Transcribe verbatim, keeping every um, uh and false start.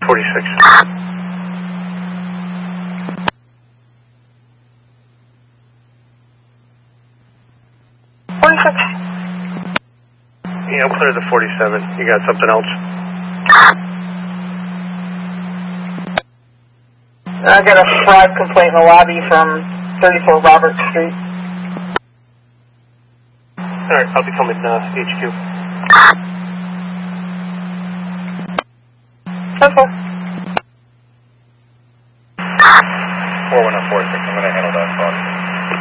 forty-six. forty-six. Yeah, I'll clear the forty-seven. You got something else? I got a fraud complaint in the lobby from thirty-four Robert Street. Alright, I'll be coming uh, H Q. ten four.